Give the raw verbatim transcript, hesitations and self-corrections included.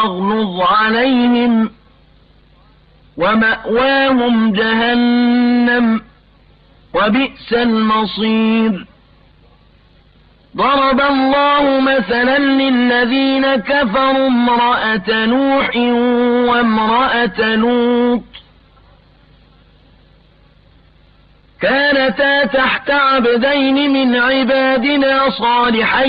تغلظ عليهم ومأواهم جهنم وبئس المصير. ضرب الله مثلا للذين كفروا امرأة نوح وامرأة لوط كانتا تحت عبدين من عبادنا صالحين